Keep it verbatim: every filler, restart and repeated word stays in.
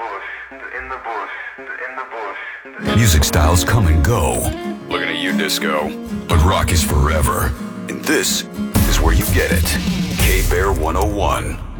Music styles come and go. Looking at you, disco. But rock is forever. And this is where you get it. K-Bear one oh one.